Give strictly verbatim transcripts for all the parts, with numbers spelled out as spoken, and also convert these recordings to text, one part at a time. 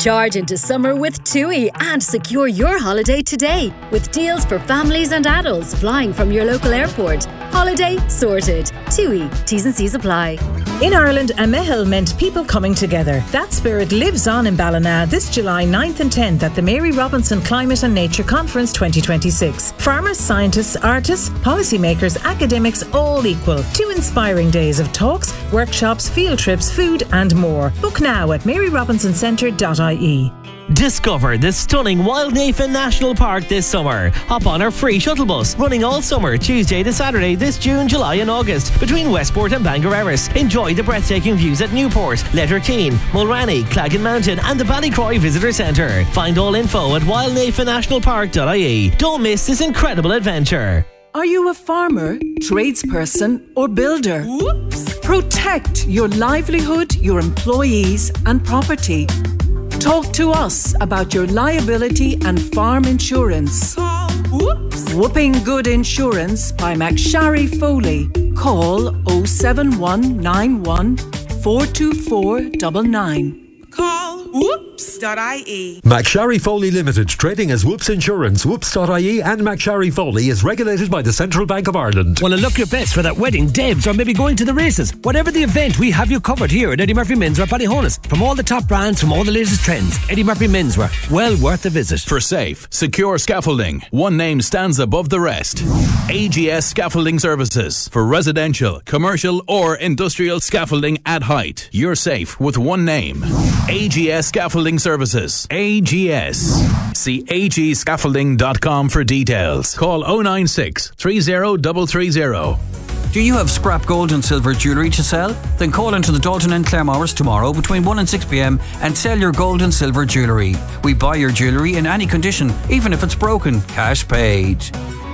Charge into summer with TUI and secure your holiday today with deals for families and adults flying from your local airport. Holiday sorted. TUI. T's and C's apply. In Ireland, a meitheal meant people coming together. That spirit lives on in Ballina this July ninth and tenth at the Mary Robinson Climate and Nature Conference twenty twenty-six. Farmers, scientists, artists, policymakers, academics, all equal. Two inspiring days of talks, workshops, field trips, food and more. Book now at mary robinson centre dot I E. Discover the stunning Wildnafen National Park this summer. Hop on our free shuttle bus running all summer, Tuesday to Saturday this June, July and August between Westport and Bangor Erris. Enjoy the breathtaking views at Newport, Letterkeene, Mulranny, Claggan Mountain and the Ballycroy Visitor Centre. Find all info at wildnafen national park dot I E. Don't miss this incredible adventure. Are you a farmer, tradesperson or builder? Whoops! Protect your livelihood, your employees and property. Talk to us about your liability and farm insurance. Call Whoops. Whooping Good Insurance by McSharry Foley. Call oh seven one nine one, four two four nine nine. Call whoops dot I E. McSharry Foley Limited, trading as Whoops Insurance, whoops dot I E and McSharry Foley is regulated by the Central Bank of Ireland. Want to look your best for that wedding, Debs, or maybe going to the races? Whatever the event, we have you covered here at Eddie Murphy Menswear Ballyhonus. From all the top brands, from all the latest trends, Eddie Murphy Menswear, well worth a visit. For safe, secure scaffolding, one name stands above the rest. A G S Scaffolding Services. For residential, commercial or industrial scaffolding at height. You're safe with one name. A G S Scaffolding Services. A G S. See a g scaffolding dot com for details. Call oh nine six, three oh three three oh. Do you have scrap gold and silver jewellery to sell? Then call into the Dalton and Claremorris tomorrow between one and six p.m. and sell your gold and silver jewellery. We buy your jewellery in any condition, even if it's broken. Cash paid.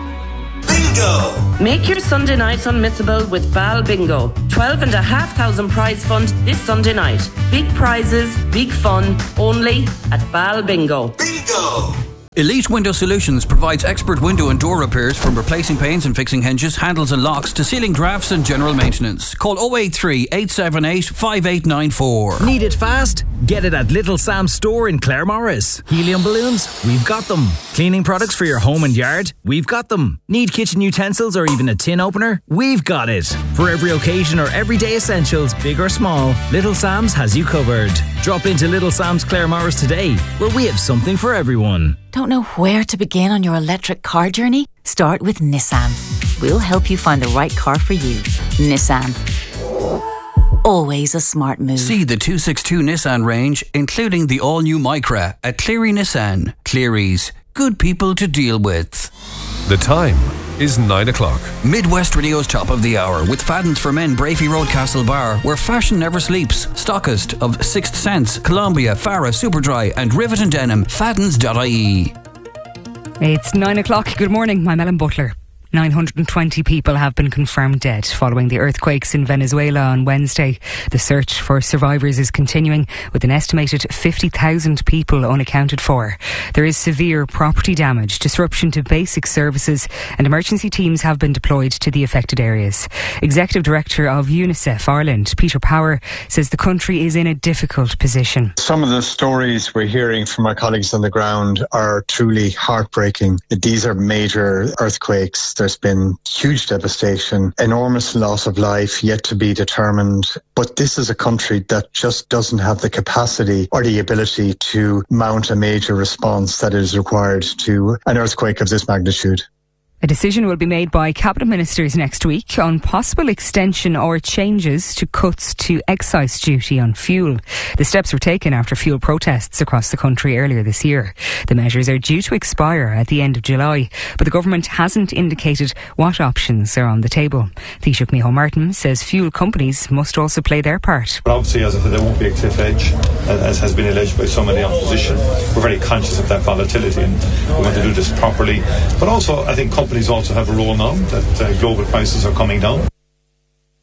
Bingo! Make your Sunday nights unmissable with Bal Bingo. Twelve and a half thousand prize fund this Sunday night. Big prizes, big fun, only at Bal Bingo. Bingo! Elite Window Solutions provides expert window and door repairs, from replacing panes and fixing hinges, handles and locks to ceiling drafts and general maintenance. Call oh eight three, eight seven eight, five eight nine four. Need it fast? Get it at Little Sam's store in Claremorris. Helium balloons? We've got them. Cleaning products for your home and yard? We've got them. Need kitchen utensils or even a tin opener? We've got it. For every occasion or everyday essentials, big or small, Little Sam's has you covered. Drop into Little Sam's Claremorris today, where we have something for everyone. Don't know where to begin on your electric car journey? Start with Nissan. We'll help you find the right car for you. Nissan. Always a smart move. See the two sixty-two Nissan range, including the all-new Micra, at Cleary Nissan. Cleary's. Good people to deal with. The time is nine o'clock. Midwest Radio's top of the hour with Fadden's for Men, Brafey Road, Castle Bar, where fashion never sleeps. Stockist of Sixth Sense, Columbia, Farah, Superdry and Rivet and Denim. Faddens dot I E. It's nine o'clock. Good morning. I'm Ellen Butler. nine hundred twenty people have been confirmed dead following the earthquakes in Venezuela on Wednesday. The search for survivors is continuing, with an estimated fifty thousand people unaccounted for. There is severe property damage, disruption to basic services, and emergency teams have been deployed to the affected areas. Executive Director of UNICEF Ireland, Peter Power, says the country is in a difficult position. Some of the stories we're hearing from our colleagues on the ground are truly heartbreaking. These are major earthquakes. There's been huge devastation, enormous loss of life yet to be determined. But this is a country that just doesn't have the capacity or the ability to mount a major response that is required to an earthquake of this magnitude. A decision will be made by Cabinet Ministers next week on possible extension or changes to cuts to excise duty on fuel. The steps were taken after fuel protests across the country earlier this year. The measures are due to expire at the end of July, but the government hasn't indicated what options are on the table. Taoiseach Micheál Martin says fuel companies must also play their part. But obviously, as I said, there won't be a cliff edge, as has been alleged by some in the opposition. We're very conscious of that volatility and we want to do this properly. But also, I think companies also have a role now that uh, global prices are coming down.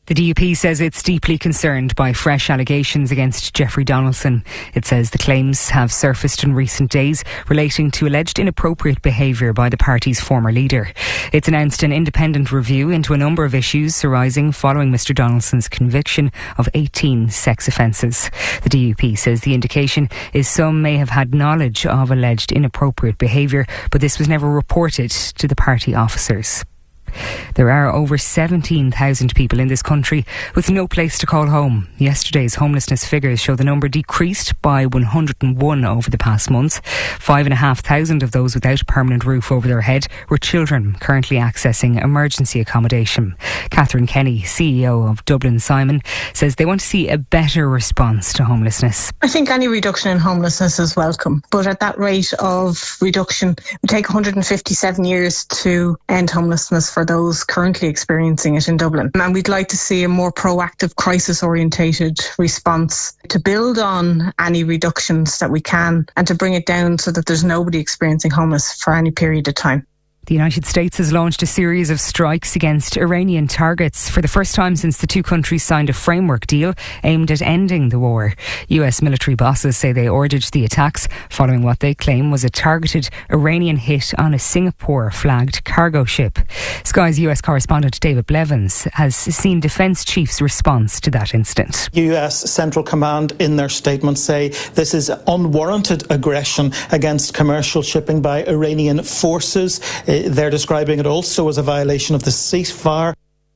The D U P says it's deeply concerned by fresh allegations against Jeffrey Donaldson. It says the claims have surfaced in recent days relating to alleged inappropriate behaviour by the party's former leader. It's announced an independent review into a number of issues arising following Mr Donaldson's conviction of eighteen sex offences. The D U P says the indication is some may have had knowledge of alleged inappropriate behaviour, but this was never reported to the party officers. There are over seventeen thousand people in this country with no place to call home. Yesterday's homelessness figures show the number decreased by one hundred and one over the past month. Five and a half thousand of those without a permanent roof over their head were children currently accessing emergency accommodation. Catherine Kenny, C E O of Dublin Simon, says they want to see a better response to homelessness. I think any reduction in homelessness is welcome, but at that rate of reduction, it would take one hundred fifty-seven years to end homelessness for those currently experiencing it in Dublin. And we'd like to see a more proactive, crisis-orientated response to build on any reductions that we can and to bring it down so that there's nobody experiencing homeless for any period of time. The United States has launched a series of strikes against Iranian targets for the first time since the two countries signed a framework deal aimed at ending the war. U S military bosses say they ordered the attacks following what they claim was a targeted Iranian hit on a Singapore-flagged cargo ship. Sky's U S correspondent David Blevins has seen defence chiefs' response to that incident. U S Central Command in their statement say this is unwarranted aggression against commercial shipping by Iranian forces. They're describing it also as a violation of the ceasefire.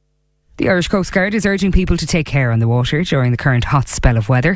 The Irish Coast Guard is urging people to take care on the water during the current hot spell of weather.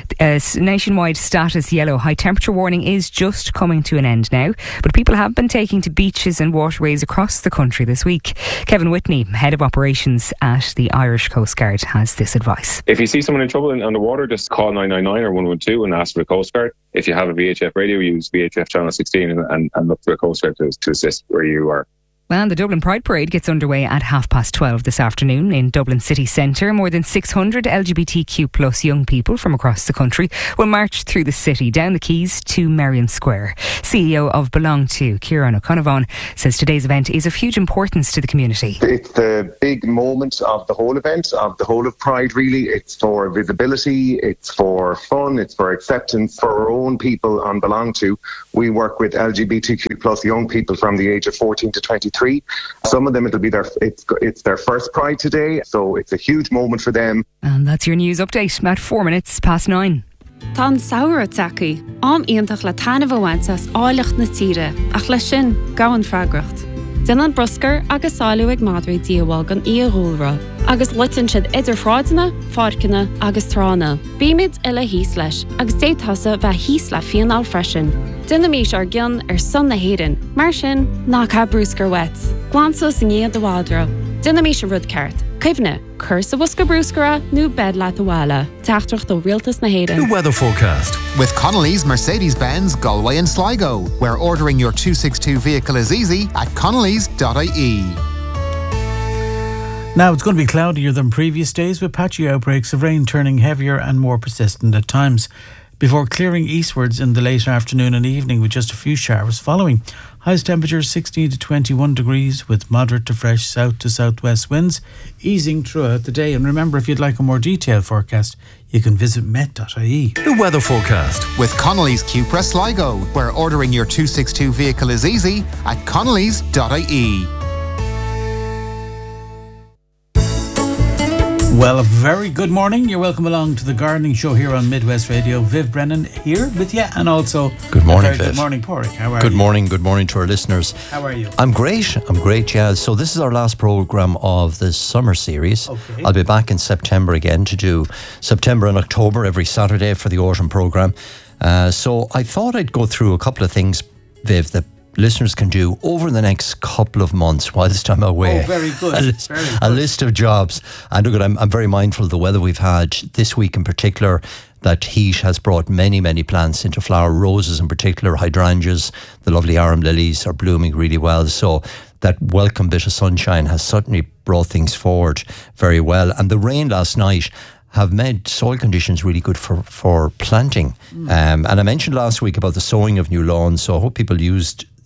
A nationwide status yellow high temperature warning is just coming to an end now, but people have been taking to beaches and waterways across the country this week. Kevin Whitney, head of operations at the Irish Coast Guard, has this advice. If you see someone in trouble on the water, just call nine nine nine or one one two and ask for the Coast Guard. If you have a V H F radio, use V H F channel sixteen and, and, and look for the Coast Guard to, to assist where you are. Well, the Dublin Pride Parade gets underway at half past twelve this afternoon in Dublin city centre. More than six hundred L G B T Q plus young people from across the country will march through the city down the quays to Merrion Square. C E O of Belong To, Kieran O'Connor, says today's event is of huge importance to the community. It's the big moment of the whole event, of the whole of Pride really. It's for visibility, it's for fun, it's for acceptance for our own people on Belong To. We work with L G B T Q plus young people from the age of fourteen to twenty-three. Some of them, it'll be their it's it's their first Pride today, so it's a huge moment for them. And that's your news update at four minutes past nine. Tá saoire tacaí, am iontach le tainmh bhainteas áileacht na tíre, ach le sin gahan freagracht. Den an broscar agus sáiliú ag madraí díobháil gan íoghúlra, agus litan siad idir fráideanna, fáirceanna agus trána. Bíimiid eile híos leis, agus détasa bheith híos le fianál freisin. Duna mís ar gceann ar son na héireann, mar sin ná cá brúscar wet. Glansos in iad do bhádra. Duna mís a rud ceart. Caimhne, cursa busca brúscara, nó bed le do bhile. Teachtrach do rialtas na héireann. The weather forecast with Connolly's Mercedes-Benz Galway and Sligo, where ordering your two sixty-two vehicle is easy at connellys dot I E. Now it's going to be cloudier than previous days, with patchy outbreaks of rain turning heavier and more persistent at times, before clearing eastwards in the late afternoon and evening with just a few showers following. Highest temperatures sixteen to twenty-one degrees with moderate to fresh south to southwest winds, easing throughout the day. And remember, if you'd like a more detailed forecast, you can visit met dot I E. The weather forecast with Connolly's Cupra Sligo, where ordering your two sixty-two vehicle is easy at connellys dot I E. Well, a very good morning. You're welcome along to the Gardening Show here on Midwest Radio. Viv Brennan here with you, and also good morning, Viv. Good morning, Porrick. How are good you? Good morning. Good morning to our listeners. How are you? I'm great. I'm great. Yeah. So this is our last program of the summer series. Okay. I'll be back in September again to do September and October every Saturday for the autumn program. Uh, so I thought I'd go through a couple of things, Viv, that listeners can do over the next couple of months whilst I'm away. Oh, very good. a, list, very good. a list of jobs. And look, I'm, I'm very mindful of the weather we've had this week in particular. That heat has brought many, many plants into flower. Roses in particular, hydrangeas, the lovely arum lilies are blooming really well. So that welcome bit of sunshine has certainly brought things forward very well. And the rain last night have made soil conditions really good for, for planting. Mm. Um, and I mentioned last week about the sowing of new lawns, so I hope people used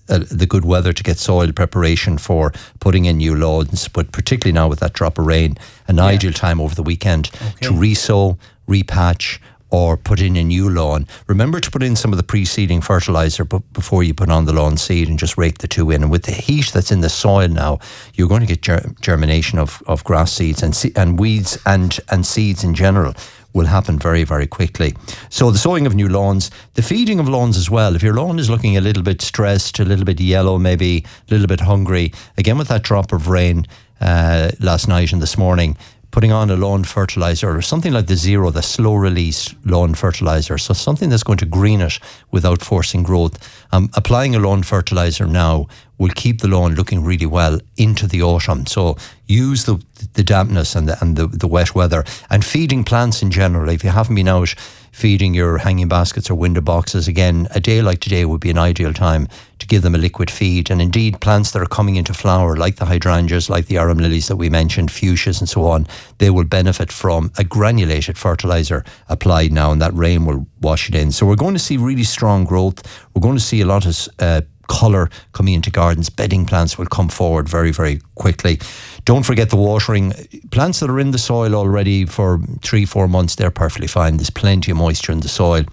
uh, the good weather to get soil preparation for putting in new lawns, but particularly now with that drop of rain, an yeah. ideal time over the weekend okay. to re-sow, repatch, or put in a new lawn. Remember to put in some of the preceding fertiliser b- before you put on the lawn seed, and just rake the two in. And with the heat that's in the soil now, you're going to get ger- germination of, of grass seeds and se- and weeds and, and seeds in general will happen very, very quickly. So the sowing of new lawns, the feeding of lawns as well. If your lawn is looking a little bit stressed, a little bit yellow, maybe a little bit hungry, again with that drop of rain uh, last night and this morning, putting on a lawn fertiliser or something like the Zero, the slow release lawn fertiliser, so something that's going to green it without forcing growth. Um, applying a lawn fertiliser now will keep the lawn looking really well into the autumn. So use the the dampness and the, and the, the wet weather, and feeding plants in general. If you haven't been out feeding your hanging baskets or window boxes, again, a day like today would be an ideal time to give them a liquid feed. And indeed, plants that are coming into flower, like the hydrangeas, like the arum lilies that we mentioned, fuchsias and so on, they will benefit from a granulated fertiliser applied now, and that rain will wash it in. So we're going to see really strong growth. We're going to see a lot of uh, colour coming into gardens. Bedding plants will come forward very, very quickly. Don't forget the watering. Plants that are in the soil already for three, four months, they're perfectly fine. There's plenty of moisture in the soil.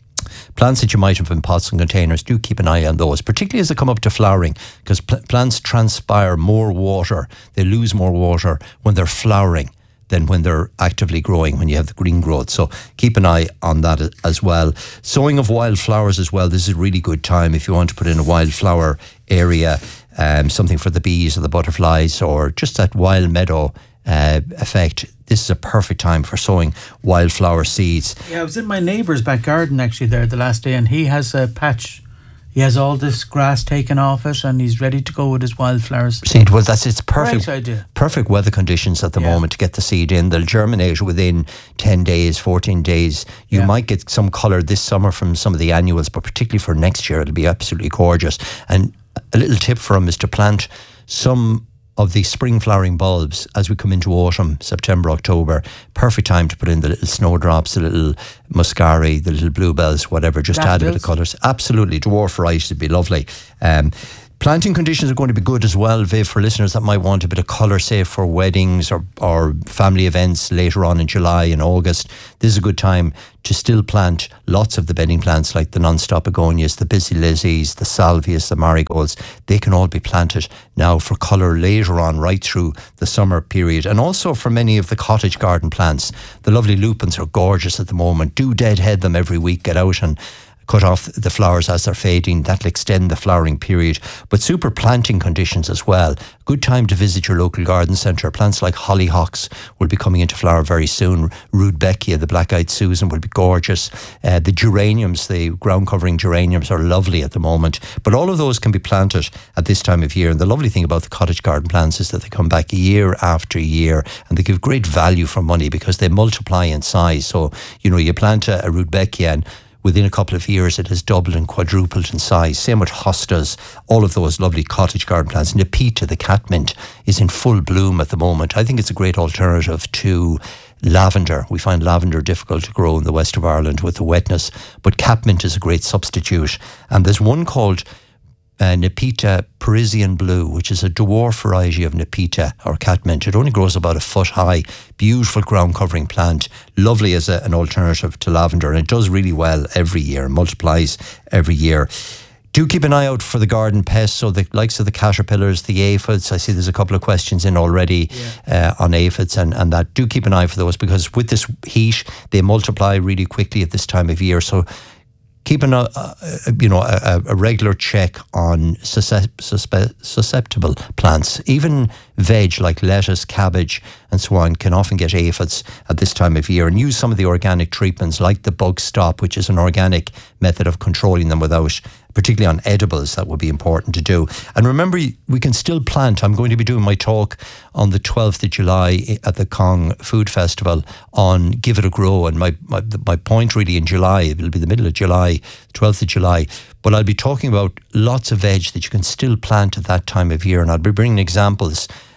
Plants that you might have in pots and containers, do keep an eye on those, particularly as they come up to flowering, because pl- plants transpire more water. They lose more water when they're flowering than when they're actively growing, when you have the green growth. So keep an eye on that as well. Sowing of wildflowers as well. This is a really good time if you want to put in a wildflower area, um, something for the bees or the butterflies, or just that wild meadow uh, effect. This is a perfect time for sowing wildflower seeds. Yeah, I was in my neighbour's back garden actually there the last day, and he has a patch. He has all this grass taken off it, and he's ready to go with his wildflowers. Seed, well, that's it's perfect. Great idea. Perfect weather conditions at the yeah. moment to get the seed in. They'll germinate within ten days, fourteen days. You yeah. might get some colour this summer from some of the annuals, but particularly for next year, it'll be absolutely gorgeous. And a little tip for them is to plant some of the spring flowering bulbs as we come into autumn, September, October. Perfect time to put in the little snowdrops, the little muscari, the little bluebells, whatever, just to add a bit of colours. Absolutely, dwarf varieties would be lovely. Um, planting conditions are going to be good as well, Viv, for listeners that might want a bit of colour, say for weddings or, or family events later on in July and August. This is a good time to still plant lots of the bedding plants like the non-stop begonias, the busy lizzies, the salvias, the marigolds. They can all be planted now for colour later on, right through the summer period. And also for many of the cottage garden plants. The lovely lupins are gorgeous at the moment. Do deadhead them every week. Get out and cut off the flowers as they're fading. That'll extend the flowering period. But super planting conditions as well. Good time to visit your local garden centre. Plants like hollyhocks will be coming into flower very soon. Rudbeckia, the black-eyed Susan, will be gorgeous. Uh, the geraniums, the ground-covering geraniums, are lovely at the moment. But all of those can be planted at this time of year. And the lovely thing about the cottage garden plants is that they come back year after year, and they give great value for money because they multiply in size. So, you know, you plant a, a Rudbeckia and within a couple of years, it has doubled and quadrupled in size. Same with hostas, all of those lovely cottage garden plants. Nepeta, the catmint, is in full bloom at the moment. I think it's a great alternative to lavender. We find lavender difficult to grow in the west of Ireland with the wetness, but catmint is a great substitute. And there's one called Uh, Nepeta Parisian Blue, which is a dwarf variety of Nepeta or catmint. It only grows about a foot high. Beautiful ground covering plant, lovely as a, an alternative to lavender, and it does really well every year, multiplies every year. Do keep an eye out for the garden pests, so the likes of the caterpillars, the aphids. I see there's a couple of questions in already yeah. uh, on aphids and, and that. Do keep an eye for those, because with this heat, they multiply really quickly at this time of year. So keep an, uh, uh, you know, a, a regular check on suscept- suspe- susceptible plants. Even veg like lettuce, cabbage and so on can often get aphids at this time of year, and use some of the organic treatments like the Bug Stop, which is an organic method of controlling them without, particularly on edibles, that would be important to do. And remember, we can still plant. I'm going to be doing my talk on the twelfth of July at the Cong Food Festival on Give It a Grow. And my, my, my point really in July, it'll be the middle of July, twelfth of July, but I'll be talking about lots of veg that you can still plant at that time of year. And I'll be bringing examples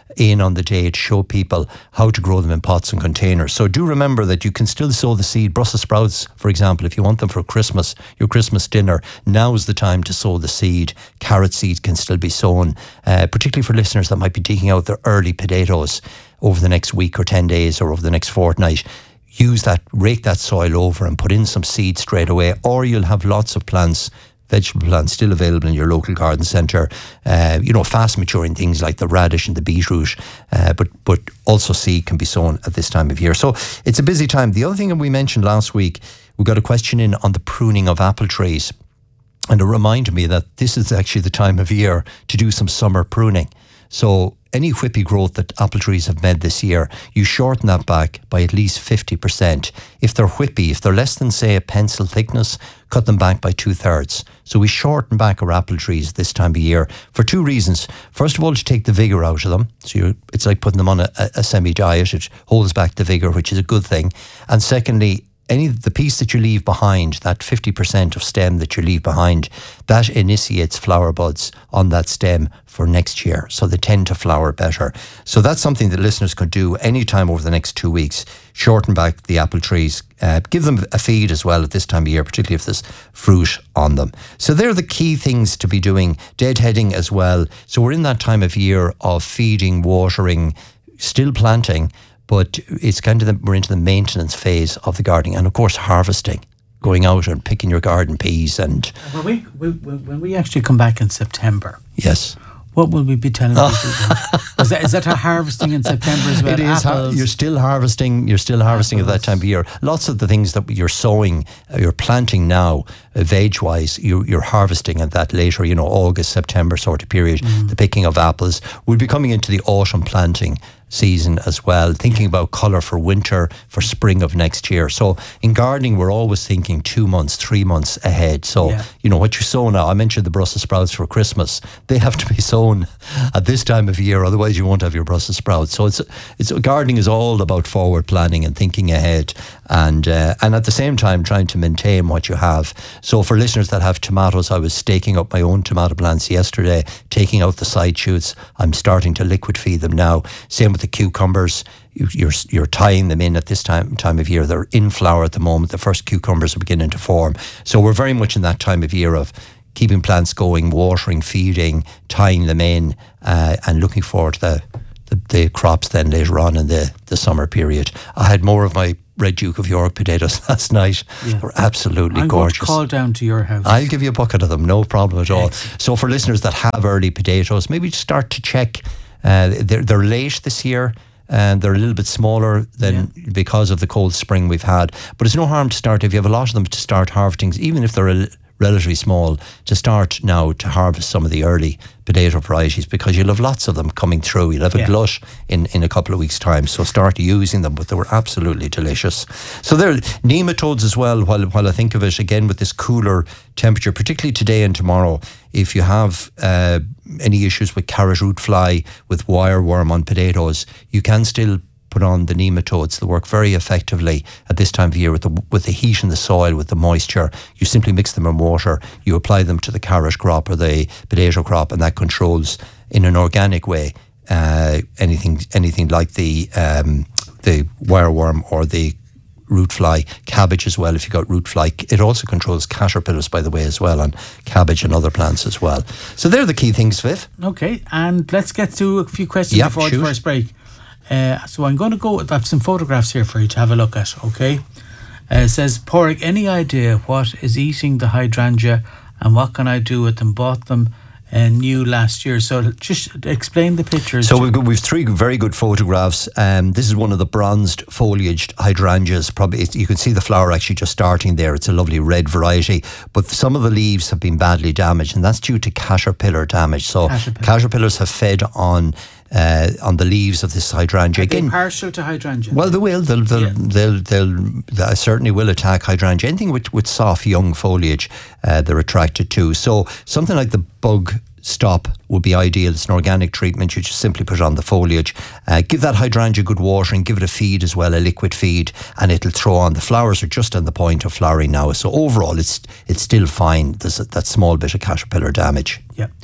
in on the day to show people how to grow them in pots and containers. So do remember that you can still sow the seed. Brussels sprouts, for example, if you want them for Christmas, your Christmas dinner, now is the time to sow the seed. Carrot seed can still be sown, uh, particularly for listeners that might be digging out their early potatoes over the next week or ten days or over the next fortnight. Use that, rake that soil over and put in some seed straight away, or you'll have lots of plants, vegetable plants still available in your local garden centre. Uh, you know, fast maturing things like the radish and the beetroot, uh, but but also seed can be sown at this time of year. So it's a busy time. The other thing that we mentioned last week, we got a question in on the pruning of apple trees, and it reminded me that this is actually the time of year to do some summer pruning. So any whippy growth that apple trees have made this year, you shorten that back by at least fifty percent. If they're whippy, if they're less than, say, a pencil thickness, cut them back by two-thirds. So we shorten back our apple trees this time of year for two reasons. First of all, to take the vigour out of them. So you're, it's like putting them on a, a semi-diet. It holds back the vigour, which is a good thing. And secondly, any the piece that you leave behind, that fifty percent of stem that you leave behind, that initiates flower buds on that stem for next year. So they tend to flower better. So that's something that listeners could do anytime over the next two weeks. Shorten back the apple trees. Uh, give them a feed as well at this time of year, particularly if there's fruit on them. So they're the key things to be doing. Deadheading as well. So we're in that time of year of feeding, watering, still planting, but it's kind of the, we're into the maintenance phase of the gardening, and of course harvesting, going out and picking your garden peas. And when we, we when we actually come back in September, yes, what will we be telling people? is, that, is that a harvesting in September as well? It is. Apples? You're still harvesting. You're still harvesting Apples. At that time of year. Lots of the things that you're sowing, uh, you're planting now, uh, veg-wise, you, you're harvesting at that later, you know, August, September sort of period. Mm. The picking of apples. We'll be coming into the autumn planting season as well, thinking about colour for winter, for spring of next year. So in gardening, we're always thinking two months, three months ahead. So, yeah. you know, what you sow now, I mentioned the Brussels sprouts for Christmas, they have to be sown at this time of year, otherwise you won't have your Brussels sprouts. So it's it's gardening is all about forward planning and thinking ahead, and uh, and at the same time trying to maintain what you have. So for listeners that have tomatoes, I was staking up my own tomato plants yesterday, taking out the side shoots. I'm starting to liquid feed them now. Same with the cucumbers. You, you're you're tying them in at this time time of year. They're in flower at the moment. The first cucumbers are beginning to form. So we're very much in that time of year of keeping plants going, watering, feeding, tying them in, uh, and looking forward to the, the, the crops then later on in the, the summer period. I had more of my Red Duke of York potatoes last night. Yeah. They're absolutely I'm gorgeous. I'm going to call down to your house. I'll give you a bucket of them, no problem at all. Excellent. So for listeners that have early potatoes, maybe start to check. Uh, they're, they're late this year, and they're a little bit smaller than yeah. because of the cold spring we've had. But it's no harm to start, if you have a lot of them, to start harvesting, even if they're a relatively small, to start now to harvest some of the early potato varieties, because you'll have lots of them coming through. You'll have a yeah. glut in, in a couple of weeks' time, so start using them. But they were absolutely delicious. So there are nematodes as well, while, while I think of it, again, with this cooler temperature, particularly today and tomorrow. If you have uh, any issues with carrot root fly, with wireworm on potatoes, you can still put on the nematodes. They work very effectively at this time of year with the with the heat in the soil, with the moisture. You simply mix them in water, you apply them to the carrot crop or the potato crop, and that controls in an organic way uh, anything anything like the um, the wireworm or the root fly. Cabbage as well, if you've got root fly. It also controls caterpillars, by the way, as well, on cabbage and other plants as well. So they're the key things, Viv. Okay, and let's get to a few questions yep, before shoot. the first break. Uh, so I'm going to go, I have some photographs here for you to have a look at, okay? Uh, it says, Porrick, any idea what is eating the hydrangea and what can I do with them? Bought them uh, new last year. So just explain the pictures. So we've got we've three very good photographs. Um, this is one of the bronzed foliaged hydrangeas. Probably you can see the flower actually just starting there. It's a lovely red variety, but some of the leaves have been badly damaged, and that's due to caterpillar damage. So caterpillar. caterpillars have fed on Uh, on the leaves of this hydrangea. Are they Again, partial to hydrangea? Well, they will. They'll, they'll, yeah. they'll, they'll, they certainly will attack hydrangea. Anything with, with soft young foliage, uh, they're attracted to. So something like the bug stop would be ideal. It's an organic treatment. You just simply put it on the foliage. Uh, give that hydrangea good watering. Give it a feed as well, a liquid feed, and it'll throw on. The flowers are just on the point of flowering now. So overall, it's it's still fine. There's a, that small bit of caterpillar damage. Yeah.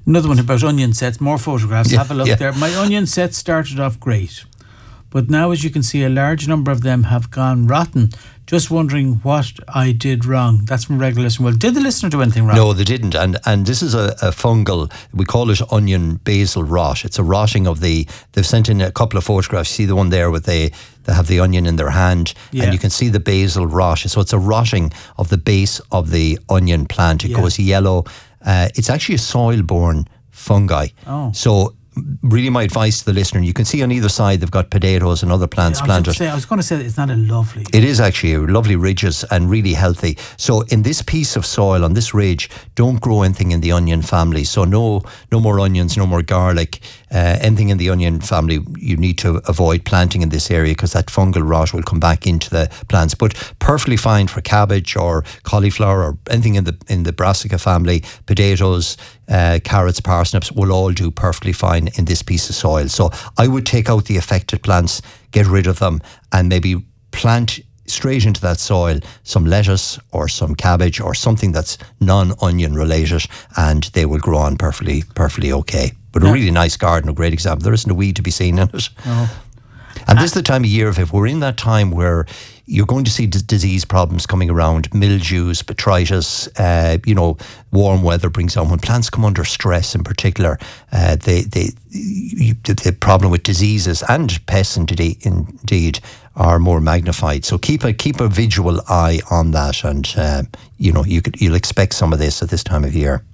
Another one about onion sets, more photographs. Yeah, Have a look yeah. there. My onion set started off great, but now, as you can see, a large number of them have gone rotten. Just wondering what I did wrong. That's from regular listener. Well, did the listener do anything wrong? No, they didn't. And and this is a, a fungal, we call it onion basil rot. It's a rotting of the, they've sent in a couple of photographs. See the one there with the, they have the onion in their hand, Yeah. and you can see the basil rot. So it's a rotting of the base of the onion plant. It Yeah. goes yellow. Uh, it's actually a soil-borne fungi. Oh. So really my advice to the listener, you can see on either side they've got potatoes and other plants I was, planted. gonna say, I was going to say that it's not a lovely. It is actually lovely ridges and really healthy. So in this piece of soil, on this ridge, don't grow anything in the onion family. So no no more onions, no more garlic. Uh, anything in the onion family, you need to avoid planting in this area because that fungal rot will come back into the plants. But perfectly fine for cabbage or cauliflower or anything in the in the brassica family, potatoes, uh, carrots, parsnips will all do perfectly fine in this piece of soil. So I would take out the affected plants, get rid of them, and maybe plant straight into that soil some lettuce or some cabbage or something that's non-onion related, and they will grow on perfectly, perfectly okay. But a really nice garden, a great example. There isn't a weed to be seen in it. No. And this is the time of year, if we're in that time where you're going to see d- disease problems coming around, mildews, botrytis, uh, you know, warm weather brings on. When plants come under stress in particular, uh, they, they, you, the, the problem with diseases and pests indeed, indeed are more magnified. So keep a keep a visual eye on that, and uh, you know you could you'll expect some of this at this time of year.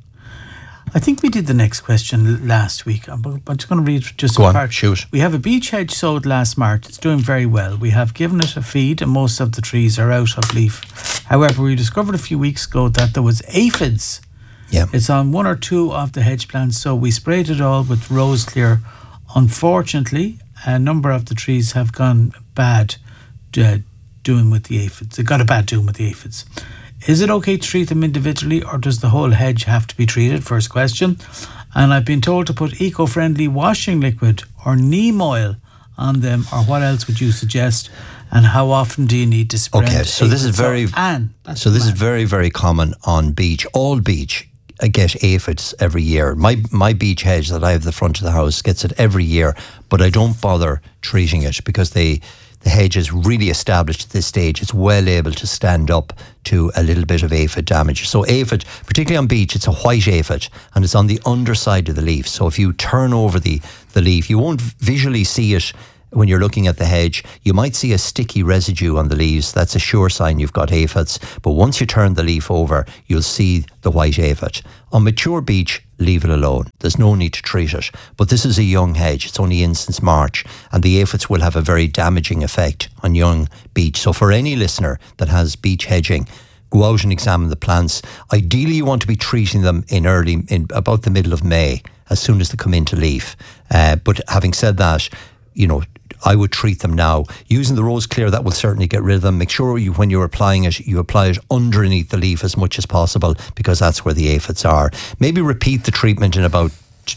I think we did the next question last week. I'm, I'm just going to read just Go a on, part. shoot. We have a beech hedge sowed last March. It's doing very well. We have given it a feed and most of the trees are out of leaf. However, we discovered a few weeks ago that there was aphids. Yeah. It's on one or two of the hedge plants, so we sprayed it all with Rose Clear. Unfortunately, a number of the trees have gone bad uh, doing with the aphids. They got a bad doing with the aphids. Is it okay to treat them individually, or does the whole hedge have to be treated? First question. And I've been told to put eco-friendly washing liquid or neem oil on them, or what else would you suggest? And how often do you need to spray? Okay, so this is very Anne, so this is very very common on beech. All beech uh, get aphids every year. My my beech hedge that I have at the front of the house gets it every year, but I don't bother treating it because they. The hedge is really established at this stage. It's well able to stand up to a little bit of aphid damage. So aphid, particularly on beech, it's a white aphid and it's on the underside of the leaf. So if you turn over the, the leaf, you won't visually see it when you're looking at the hedge. You might see a sticky residue on the leaves. That's a sure sign you've got aphids. But once you turn the leaf over, you'll see the white aphid. On mature beech, leave it alone. There's no need to treat it. But this is a young hedge. It's only in since March, and the aphids will have a very damaging effect on young beech. So for any listener that has beech hedging, go out and examine the plants. Ideally, you want to be treating them in early, in about the middle of May, as soon as they come into leaf. Uh, but having said that, you know, I would treat them now. Using the Rose Clear, that will certainly get rid of them. Make sure you, when you're applying it, you apply it underneath the leaf as much as possible, because that's where the aphids are. Maybe repeat the treatment in about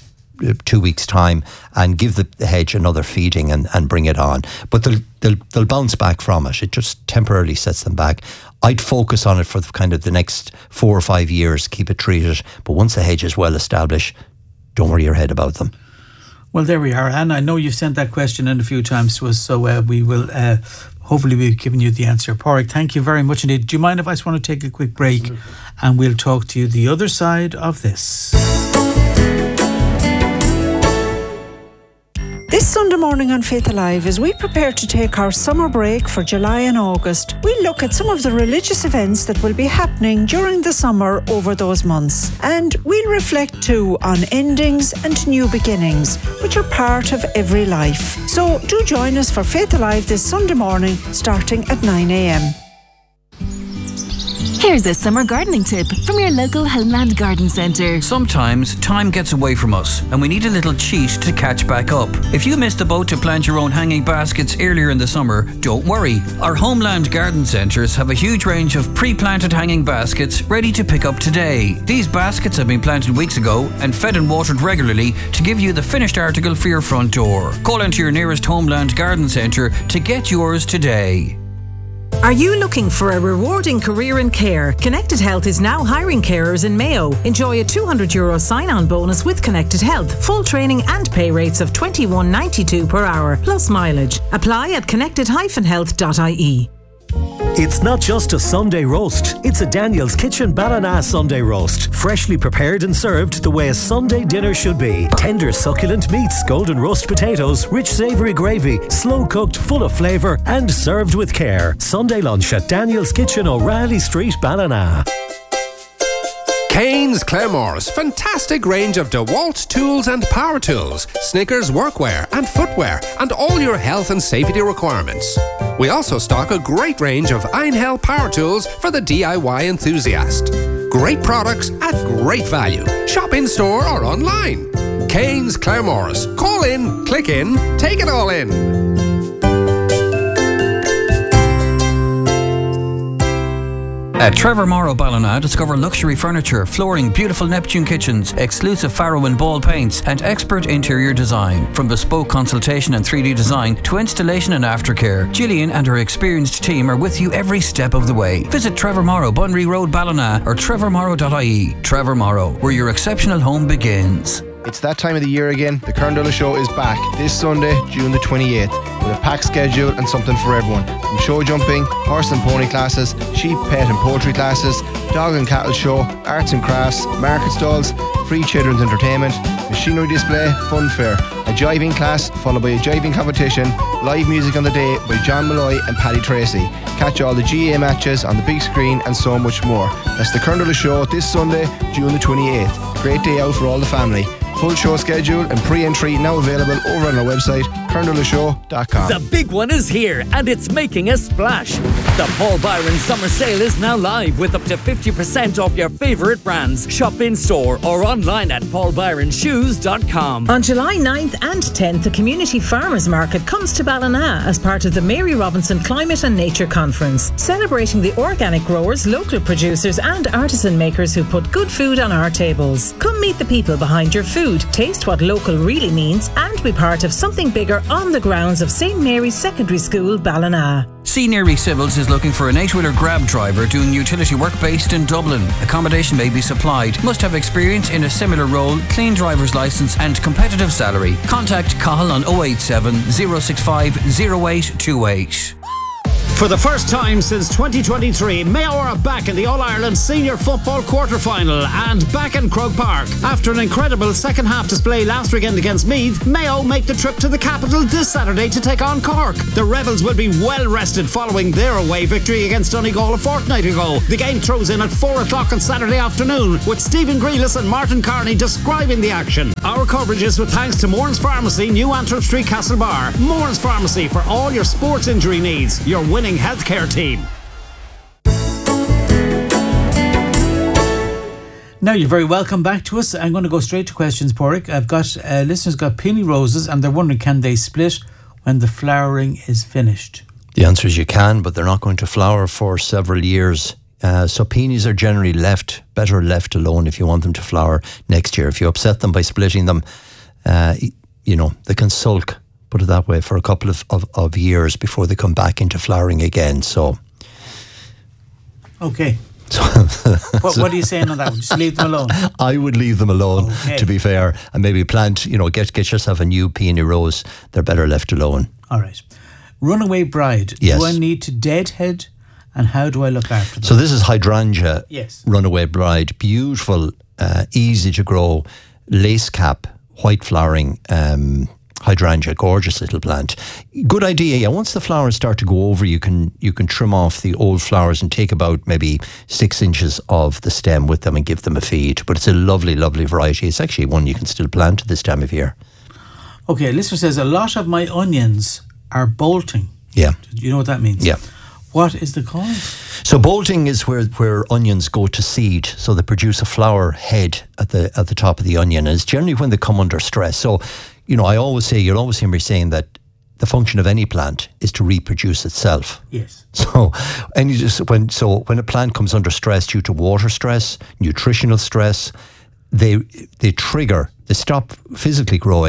t- two weeks' time and give the, the hedge another feeding and, and bring it on. But they'll, they'll, they'll bounce back from it. It just temporarily sets them back. I'd focus on it for the, kind of the next four or five years, keep it treated. But once the hedge is well established, don't worry your head about them. Well, there we are, Anne. I know you've sent that question in a few times to us, so uh, we will, uh, hopefully we've given you the answer. Pádraig, thank you very much indeed. Do you mind if I just want to take a quick break? Absolutely. And we'll talk to you the other side of this. This Sunday morning on Faith Alive, as we prepare to take our summer break for July and August, we look at some of the religious events that will be happening during the summer over those months. And we'll reflect too on endings and new beginnings, which are part of every life. So do join us for Faith Alive this Sunday morning, starting at nine a.m. Here's a summer gardening tip from your local Homeland Garden Centre. Sometimes time gets away from us and we need a little cheat to catch back up. If you missed the boat to plant your own hanging baskets earlier in the summer, don't worry. Our Homeland Garden Centres have a huge range of pre-planted hanging baskets ready to pick up today. These baskets have been planted weeks ago and fed and watered regularly to give you the finished article for your front door. Call into your nearest Homeland Garden Centre to get yours today. Are you looking for a rewarding career in care? Connected Health is now hiring carers in Mayo. Enjoy a two hundred euro sign-on bonus with Connected Health. Full training and pay rates of twenty-one ninety-two per hour, plus mileage. Apply at connected dash health dot I E. It's not just a Sunday roast, it's a Daniel's Kitchen Ballina Sunday roast. Freshly prepared and served the way a Sunday dinner should be. Tender succulent meats, golden roast potatoes, rich savoury gravy, slow cooked, full of flavour and served with care. Sunday lunch at Daniel's Kitchen, O'Reilly Street, Ballina. Kane's Claremorris, fantastic range of DeWalt tools and power tools, Snickers workwear and footwear, and all your health and safety requirements. We also stock a great range of Einhell power tools for the D I Y enthusiast. Great products at great value. Shop in store or online. Kane's Claremorris. Call in, click in, take it all in. At Trevor Morrow Ballina, discover luxury furniture, flooring, beautiful Neptune kitchens, exclusive Farrow and Ball paints, and expert interior design. From bespoke consultation and three D design to installation and aftercare, Gillian and her experienced team are with you every step of the way. Visit Trevor Morrow, Bunry Road, Ballina, or trevor morrow dot I E. Trevor Morrow, where your exceptional home begins. It's that time of the year again. The Kern Show is back this Sunday, June the twenty-eighth, with a packed schedule and something for everyone. From show jumping, horse and pony classes, sheep, pet and poultry classes, dog and cattle show, arts and crafts, market stalls, free children's entertainment, machinery display, fun fair, a jiving class followed by a jiving competition, live music on the day by John Malloy and Paddy Tracy. Catch all the G A A matches on the big screen and so much more. That's the Kern Show this Sunday, June the twenty-eighth. Great day out for all the family. Full show schedule and pre-entry now available over on our website, kernel show dot com. The big one is here and it's making a splash. The Paul Byron Summer Sale is now live with up to fifty percent off your favourite brands. Shop in store or online at paul byron shoes dot com. On July ninth and tenth, the Community Farmers Market comes to Ballina as part of the Mary Robinson Climate and Nature Conference, celebrating the organic growers, local producers and artisan makers who put good food on our tables. Come meet the people behind your food, taste what local really means and be part of something bigger on the grounds of Saint Mary's Secondary School, Ballina. C. Neary Civils is looking for an eight-wheeler grab driver doing utility work based in Dublin. Accommodation may be supplied. Must have experience in a similar role, clean driver's licence and competitive salary. Contact Cahill on oh eight seven, oh six five, oh eight two eight. For the first time since twenty twenty-three, Mayo are back in the All-Ireland Senior Football Quarter-Final and back in Croke Park. After an incredible second-half display last weekend against Meath, Mayo make the trip to the capital this Saturday to take on Cork. The Rebels will be well-rested following their away victory against Donegal a fortnight ago. The game throws in at four o'clock on Saturday afternoon, with Stephen Grealis and Martin Carney describing the action. Our coverage is with thanks to Mourns Pharmacy, New Antrim Street, Castlebar. Mourns Pharmacy for all your sports injury needs. Your winning healthcare team. Now you're very welcome back to us. I'm going to go straight to questions, Porrick. I've got uh, listeners got peony roses and they're wondering, can they split when the flowering is finished? The answer is you can, but they're not going to flower for several years. Uh, so peonies are generally left, better left alone if you want them to flower next year. If you upset them by splitting them, uh, you know, they can sulk, put it that way, for a couple of, of, of years before they come back into flowering again. So, okay. So what, what are you saying on that one? Just leave them alone? I would leave them alone, okay, to be fair, and maybe plant, you know, get get yourself a new peony rose. They're better left alone. All right. Runaway Bride. Yes. Do I need to deadhead, and how do I look after them? So this is hydrangea. Yes. Runaway Bride. Beautiful, uh, easy to grow, lace cap, white flowering um, hydrangea. Gorgeous little plant. Good idea. Yeah, once the flowers start to go over, you can you can trim off the old flowers and take about maybe six inches of the stem with them and give them a feed. But it's a lovely, lovely variety. It's actually one you can still plant at this time of year. Okay, listener says, a lot of my onions are bolting. Yeah. Do you know what that means? Yeah. What is the cause? So bolting is where, where onions go to seed. So they produce a flower head at the at the top of the onion. And it's generally when they come under stress. So, you know, I always say, you'll always hear me saying that the function of any plant is to reproduce itself. Yes. So, and you just when so when a plant comes under stress due to water stress, nutritional stress, they they trigger, they stop physically growing,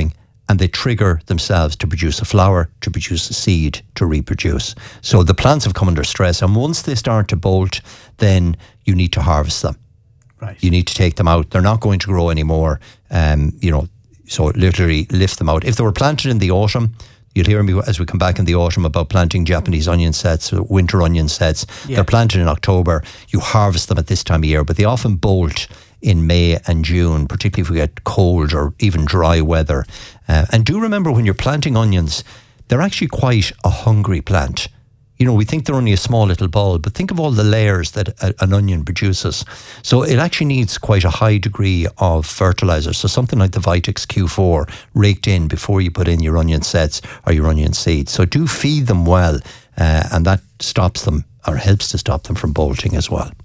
and they trigger themselves to produce a flower, to produce a seed, to reproduce. So the plants have come under stress, and once they start to bolt, then you need to harvest them. Right. You need to take them out. They're not going to grow anymore. Um, you know, so literally lift them out. If they were planted in the autumn, you'll hear me as we come back in the autumn about planting Japanese onion sets, winter onion sets. Yeah. They're planted in October. You harvest them at this time of year, but they often bolt in May and June, particularly if we get cold or even dry weather. Uh, and do remember, when you're planting onions, they're actually quite a hungry plant. You know, we think they're only a small little bulb, but think of all the layers that a, an onion produces. So it actually needs quite a high degree of fertilizer. So something like the Vitex Q four raked in before you put in your onion sets or your onion seeds. So do feed them well, uh, and that stops them, or helps to stop them from bolting as well.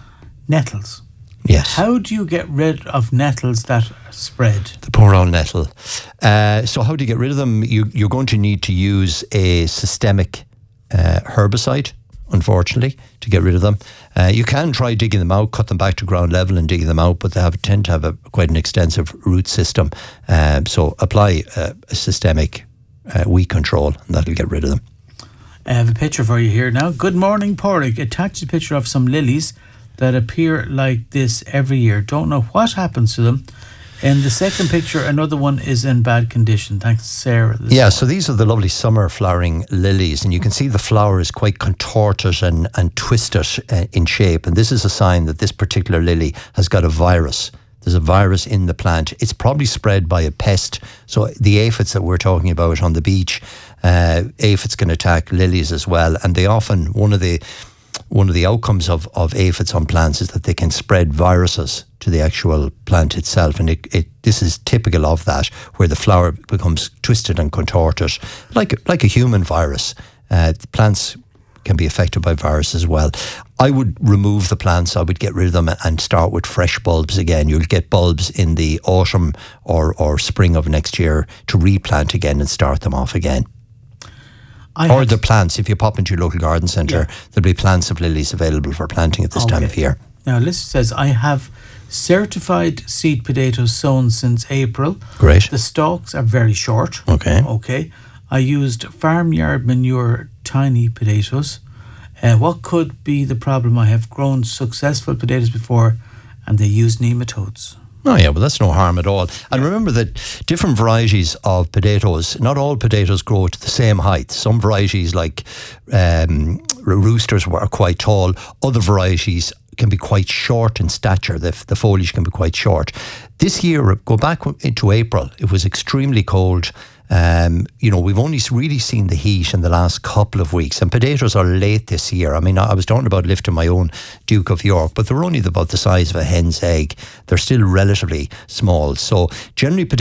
Nettles. Yes. How do you get rid of nettles that spread? The poor old nettle. Uh, so how do you get rid of them? You, you're going to need to use a systemic uh, herbicide, unfortunately, to get rid of them. Uh, you can try digging them out, cut them back to ground level and digging them out, but they have tend to have a, quite an extensive root system. Um, so apply uh, a systemic uh, weed control, and that'll get rid of them. I have a picture for you here now. Good morning, Porrick. Attached a picture of some lilies that appear like this every year. Don't know what happens to them. In the second picture, another one is in bad condition. Thanks, Sarah. This yeah, so these are the lovely summer flowering lilies, and you can see the flower is quite contorted and, and twisted uh, in shape. And this is a sign that this particular lily has got a virus. There's a virus in the plant. It's probably spread by a pest. So the aphids that we're talking about on the beach, uh, aphids can attack lilies as well. And they often, one of the One of the outcomes of, of aphids on plants is that they can spread viruses to the actual plant itself. And it, it this is typical of that, where the flower becomes twisted and contorted, like, like a human virus. Uh, the plants can be affected by viruses as well. I would remove the plants. I would get rid of them and start with fresh bulbs again. You'll get bulbs in the autumn or, or spring of next year to replant again and start them off again. I or the plants, if you pop into your local garden centre, yeah. there'll be plants of lilies available for planting at this okay. time of year. Now, Liz says, I have certified seed potatoes sown since April. Great. The stalks are very short. Okay. Okay. I used farmyard manure tiny potatoes. Uh, what could be the problem? I have grown successful potatoes before and they use nematodes. Oh yeah, well that's no harm at all. And remember that different varieties of potatoes, not all potatoes grow to the same height. Some varieties like um, roosters are quite tall. Other varieties can be quite short in stature. The, the foliage can be quite short. This year, go back into April, it was extremely cold. Um, you know, we've only really seen the heat in the last couple of weeks, and potatoes are late this year. I mean, I was talking about lifting my own Duke of York, but they're only about the size of a hen's egg. They're still relatively small. So generally,